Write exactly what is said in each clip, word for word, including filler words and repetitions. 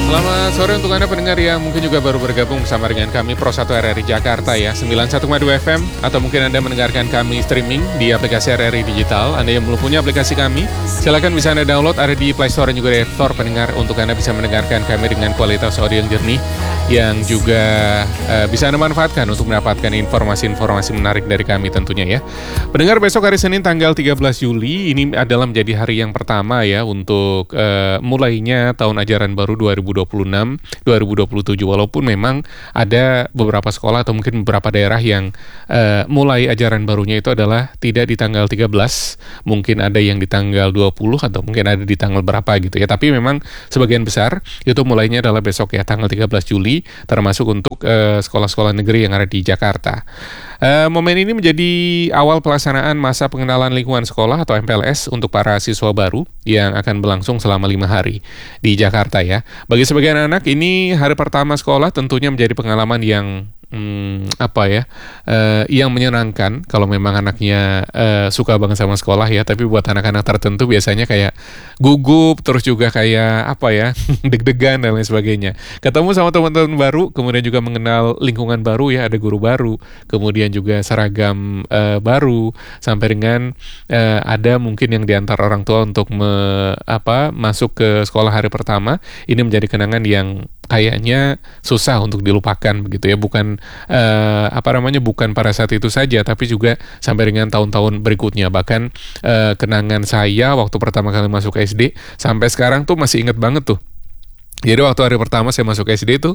Selamat sore untuk Anda pendengar yang mungkin juga baru bergabung bersama dengan kami Pro satu R R I Jakarta ya, sembilan puluh satu koma dua F M, atau mungkin Anda mendengarkan kami streaming di aplikasi R R I Digital. Anda yang belum punya aplikasi kami, silakan bisa Anda download, ada di Play Store dan juga di App Store pendengar, untuk Anda bisa mendengarkan kami dengan kualitas audio yang jernih, yang juga uh, bisa Anda manfaatkan untuk mendapatkan informasi-informasi menarik dari kami tentunya ya. Pendengar, besok hari Senin tanggal tiga belas Juli, ini adalah menjadi hari yang pertama ya untuk uh, mulainya tahun ajaran baru dua ribu dua puluh enam dua ribu dua puluh tujuh, walaupun memang ada beberapa sekolah atau mungkin beberapa daerah yang uh, mulai ajaran barunya itu adalah tidak di tanggal tiga belas, mungkin ada yang di tanggal dua puluh atau mungkin ada di tanggal berapa gitu ya, tapi memang sebagian besar itu mulainya adalah besok ya, tanggal tiga belas Juli, termasuk untuk uh, sekolah-sekolah negeri yang ada di Jakarta. Uh, momen ini menjadi awal pelaksanaan masa pengenalan lingkungan sekolah atau M P L S untuk para siswa baru yang akan berlangsung selama lima hari di Jakarta ya. Bagi sebagian anak, ini hari pertama sekolah tentunya menjadi pengalaman yang Hmm, apa ya, uh, yang menyenangkan kalau memang anaknya uh, suka banget sama sekolah ya. Tapi buat anak-anak tertentu biasanya kayak gugup, terus juga kayak apa ya, deg-degan dan lain sebagainya. Ketemu sama teman-teman baru, kemudian juga mengenal lingkungan baru ya, ada guru baru, kemudian juga seragam uh, baru, sampai dengan uh, ada mungkin yang diantar orang tua untuk me, apa, masuk ke sekolah hari pertama. Ini menjadi kenangan yang kayaknya susah untuk dilupakan begitu ya, bukan uh, apa namanya bukan pada saat itu saja, tapi juga sampai dengan tahun-tahun berikutnya. Bahkan uh, kenangan saya waktu pertama kali masuk S D sampai sekarang tuh masih inget banget tuh. Jadi waktu hari pertama saya masuk S D tuh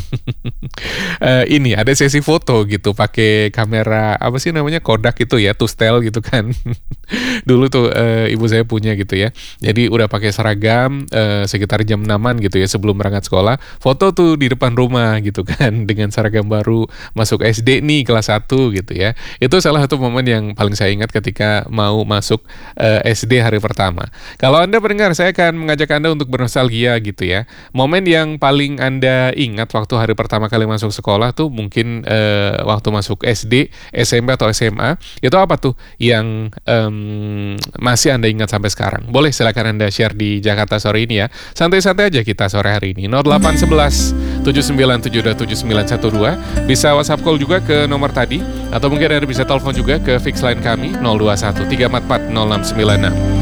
uh, ini ada sesi foto gitu pakai kamera apa sih namanya, Kodak itu ya, Tustel gitu kan. Dulu tuh uh, ibu saya punya gitu ya. Jadi udah pakai seragam uh, sekitar jam enaman gitu ya sebelum berangkat sekolah. Foto tuh di depan rumah gitu kan dengan seragam baru masuk S D nih kelas satu gitu ya. Itu salah satu momen yang paling saya ingat ketika mau masuk uh, S D hari pertama. Kalau Anda pendengar, saya akan mengajak Anda untuk bernostalgia gitu ya. Momen yang paling Anda ingat waktu hari pertama kali masuk sekolah tuh mungkin uh, waktu masuk S D, S M P atau S M A. Itu apa tuh yang um, masih Anda ingat sampai sekarang? Boleh silakan Anda share di Jakarta sore ini ya. Santai-santai aja kita sore hari ini. nol delapan satu satu tujuh sembilan tujuh dua tujuh sembilan satu dua. Bisa WhatsApp call juga ke nomor tadi, atau mungkin Anda bisa telepon juga ke fix line kami nol dua satu tiga empat empat nol enam sembilan enam.